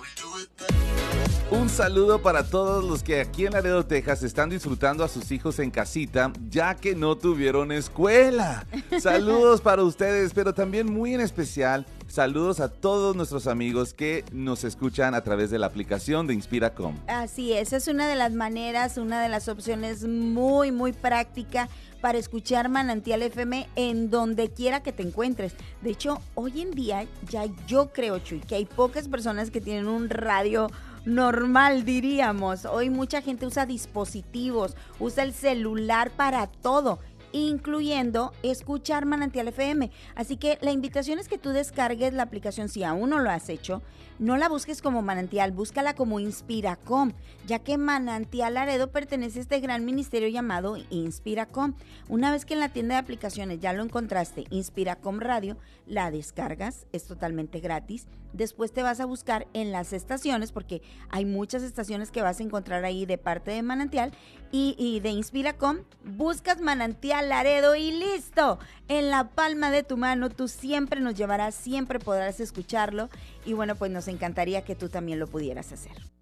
Un saludo para todos los que aquí en Laredo, Texas, están disfrutando a sus hijos en casita, ya que no tuvieron escuela. Saludos para ustedes, pero también muy en especial, saludos a todos nuestros amigos que nos escuchan a través de la aplicación de Inspiracom. Así es una de las maneras, una de las opciones muy, muy práctica para escuchar Manantial FM en donde quiera que te encuentres. De hecho, hoy en día ya yo creo, Chuy, que hay pocas personas que tienen un radio normal, diríamos. Hoy mucha gente usa dispositivos, usa el celular para todo, incluyendo escuchar Manantial FM. Así que la invitación es que tú descargues la aplicación si aún no lo has hecho. No la busques como Manantial, búscala como Inspiracom, ya que Manantial Laredo pertenece a este gran ministerio llamado Inspiracom. Una vez que en la tienda de aplicaciones ya lo encontraste, Inspiracom Radio, la descargas, es totalmente gratis. Después te vas a buscar en las estaciones, porque hay muchas estaciones que vas a encontrar ahí de parte de Manantial y de Inspiracom. Buscas Manantial Laredo y listo. En la palma de tu mano, tú siempre nos llevarás, siempre podrás escucharlo. Y bueno, pues nos encantaría que tú también lo pudieras hacer.